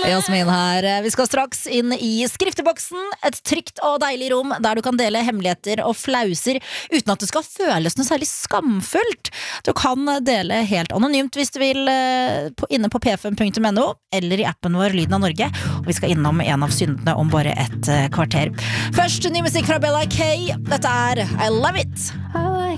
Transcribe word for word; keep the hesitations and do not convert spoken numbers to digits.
Jasmin her. Vi skal straks inn i skrifteboksen. Et trygt og deilig rom der du kan dele hemmeligheter og flauser uten at det skal føles noe særlig skamfullt. Du kan dele helt anonymt hvis du vil, inne på p fem punktum no eller i appen vår Lyden av Norge. Og vi skal innom en av syndene om bare et kvarter. Først ny musikk fra Bella K. Dette er I Love It.